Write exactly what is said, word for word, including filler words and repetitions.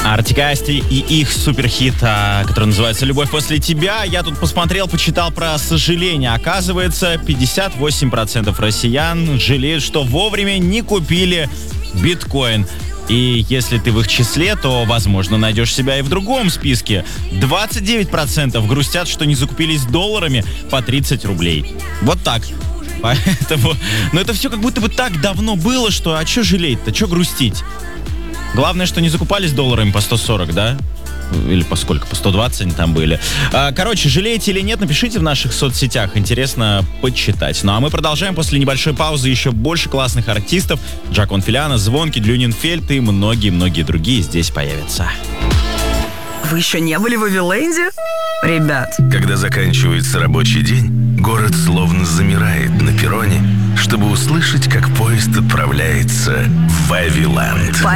Артик и Асти и их суперхит, а, который называется «Любовь после тебя». Я тут посмотрел, почитал про сожаление. Оказывается, пятьдесят восемь процентов россиян жалеют, что вовремя не купили биткоин. И если ты в их числе, то, возможно, найдешь себя и в другом списке. двадцать девять процентов грустят, что не закупились долларами по тридцать рублей. Вот так. Поэтому... Но это все как будто бы так давно было, что а что жалеть-то, что грустить? Главное, что не закупались долларами по сто сорок, да? Или по сколько? По сто двадцать они там были. Короче, жалеете или нет, напишите в наших соцсетях. Интересно почитать. Ну а мы продолжаем после небольшой паузы. Еще больше классных артистов. Джако Анфилиано, Звонкий, Люнинфельд и многие-многие другие здесь появятся. Вы еще не были в Вавиленде? Ребят. Когда заканчивается рабочий день, город словно замирает на перроне, чтобы услышать, как поезд отправляется в Вавиленд.